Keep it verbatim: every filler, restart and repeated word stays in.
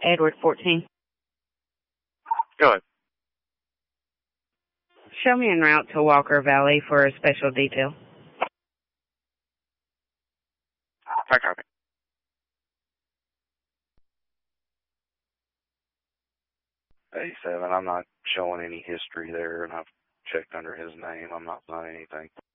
Edward fourteen. Go ahead. Show me en route to Walker Valley for a special detail. I copy. eighty-seven, I'm not showing any history there, and I've checked under his name. I'm not signing anything.